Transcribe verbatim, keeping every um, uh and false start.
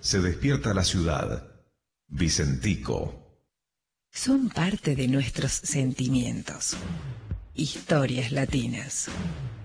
se despierta la ciudad. Vicentico. Son parte de nuestros sentimientos. Historias latinas.